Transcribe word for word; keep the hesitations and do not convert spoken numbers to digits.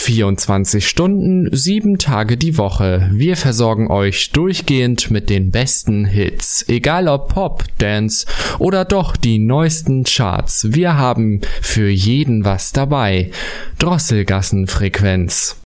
vierundzwanzig Stunden, sieben Tage die Woche. Wir versorgen euch durchgehend mit den besten Hits. Egal ob Pop, Dance oder doch die neuesten Charts. Wir haben für jeden was dabei. Drosselgassenfrequenz.